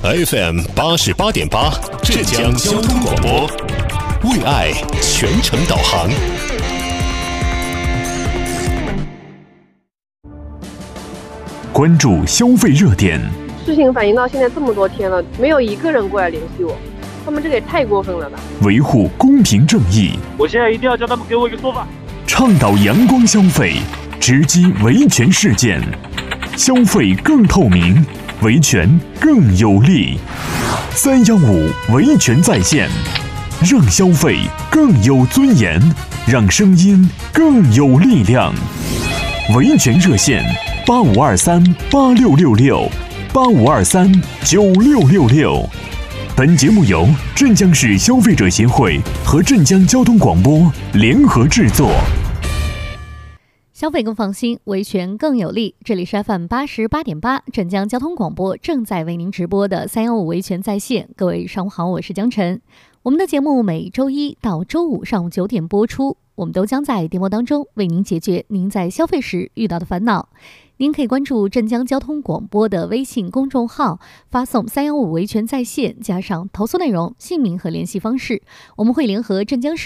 FM 88.8，浙江交通广播，为爱全程导航。 关注消费热点。 事情反映到现在这么多天了，没有一个人过来联系我，他们这个也太过分了吧！ 维护公平正义。 我现在一定要叫他们给我一个说法。 倡导阳光消费，直击维权事件，消费更透明，维权更有力。315维权在线，让消费更有尊严，让声音更有力量。维权热线85238666，85239666。本节目由镇江市消费者协会和镇江交通广播联合制作。 消费更放心，维权更有力。这里是 FM 88.8，镇江交通广播正在为您直播的315维权在线。各位上午好，我是江晨。我们的节目每周一到周五上午9点播出，我们都将在电波当中为您解决您在消费时遇到的烦恼。您可以关注镇江交通广播的微信公众号，发送315维权在线加上投诉内容、姓名和联系方式，我们会联合镇江市